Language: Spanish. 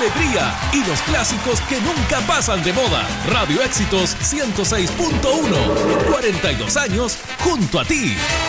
alegría y los clásicos que nunca pasan de moda. Radio Éxitos 106.1, 42 años junto a ti.